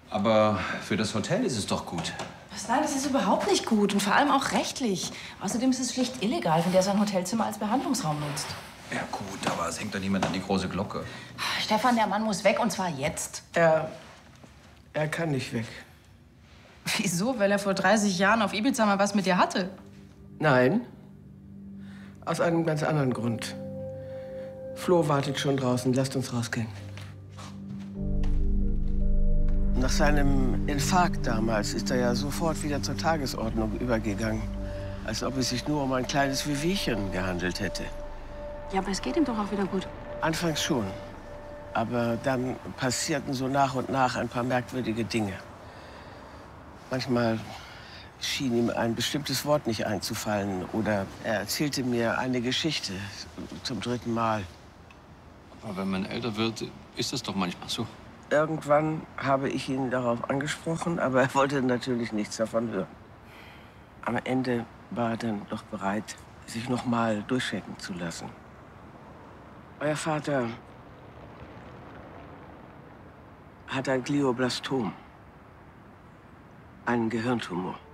Aber für das Hotel ist es doch gut. Was? Nein, das ist überhaupt nicht gut und vor allem auch rechtlich. Außerdem ist es schlicht illegal, wenn der sein Hotelzimmer als Behandlungsraum nutzt. Ja gut, aber es hängt doch niemand an die große Glocke. Stefan, der Mann muss weg und zwar jetzt. Er kann nicht weg. Wieso? Weil er vor 30 Jahren auf Ibiza mal was mit dir hatte? Nein, aus einem ganz anderen Grund. Flo wartet schon draußen. Lasst uns rausgehen. Nach seinem Infarkt damals ist er ja sofort wieder zur Tagesordnung übergegangen. Als ob es sich nur um ein kleines Wehwehchen gehandelt hätte. Ja, aber es geht ihm doch auch wieder gut. Anfangs schon. Aber dann passierten so nach und nach ein paar merkwürdige Dinge. Manchmal schien ihm ein bestimmtes Wort nicht einzufallen. Oder er erzählte mir eine Geschichte zum 3. Mal. Aber wenn man älter wird, ist das doch manchmal so. Irgendwann habe ich ihn darauf angesprochen, aber er wollte natürlich nichts davon hören. Am Ende war er dann doch bereit, sich noch mal durchchecken zu lassen. Euer Vater hat ein Glioblastom, einen Gehirntumor.